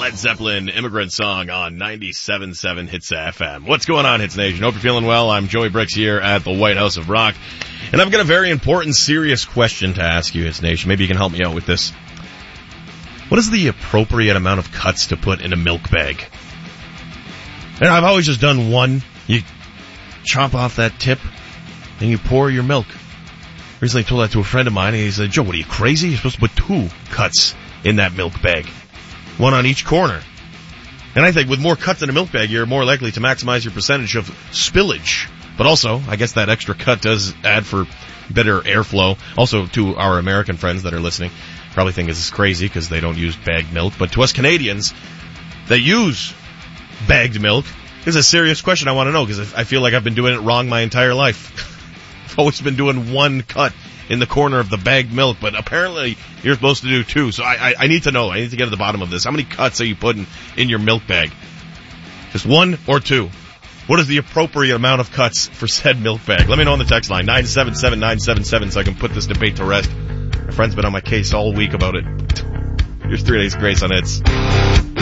Led Zeppelin, Immigrant Song on 97.7 Hits FM. What's going on, Hits Nation? Hope you're feeling well. I'm Joey Bricks here at the White House of Rock. And I've got a very important, serious question to ask you, Hits Nation. Maybe you can help me out with this. What is the appropriate amount of cuts to put in a milk bag? And I've always just done one. You chop off that tip, and you pour your milk. Recently told that to a friend of mine, and he said, Joe, what are you, crazy? You're supposed to put 2 cuts in that milk bag. 1 on each corner. And I think with more cuts in a milk bag, you're more likely to maximize your percentage of spillage. But also, I guess that extra cut does add for better airflow. Also, to our American friends that are listening, probably think this is crazy because they don't use bagged milk. But to us Canadians that use bagged milk, this is a serious question I want to know because I feel like I've been doing it wrong my entire life. I've always been doing 1 cut in the corner of the bagged milk, but apparently you're supposed to do 2. So I need to know. I need to get to the bottom of this. How many cuts are you putting in your milk bag? Just 1 or 2? What is the appropriate amount of cuts for said milk bag? Let me know on the text line, 977-977, so I can put this debate to rest. My friend's been on my case all week about it. Here's 3 Days Grace on Hits.